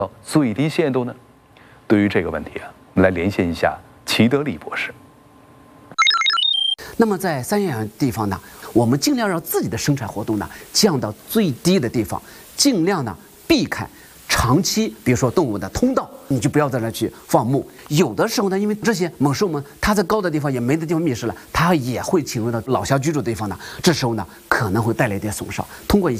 最低限度呢？对于这个问题啊，我们来连线一下齐德利博士。 那么在三远地方呢，我们尽量让自己的生产活动呢降到最低的地方，尽量呢避开长期，比如说动物的通道，你就不要在那去放牧。有的时候呢，因为这些猛兽们，它在高的地方也没的地方觅食了，它也会侵入到老乡居住的地方呢。这时候呢，可能会带来一点损伤。通过以下